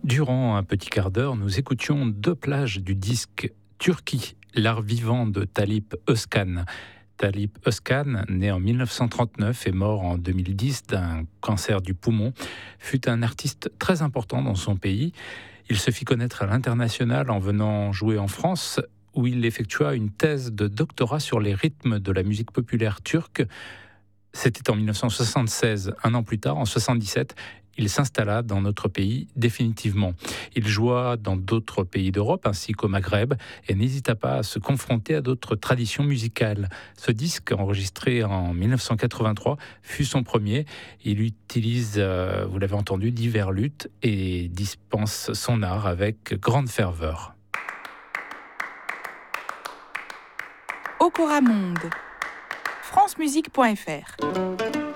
Durant un petit quart d'heure, nous écoutions deux plages du disque Turquie, l'art vivant de Talip Özkan. Talip Özkan, né en 1939 et mort en 2010 d'un cancer du poumon, fut un artiste très important dans son pays. Il se fit connaître à l'international en venant jouer en France, où il effectua une thèse de doctorat sur les rythmes de la musique populaire turque. C'était en 1976. Un an plus tard, en 1977, il s'installa dans notre pays définitivement. Il joua dans d'autres pays d'Europe ainsi qu'au Maghreb et n'hésita pas à se confronter à d'autres traditions musicales. Ce disque, enregistré en 1983, fut son premier. Il utilise, vous l'avez entendu, divers luths et dispense son art avec grande ferveur. Okora Monde, francemusique.fr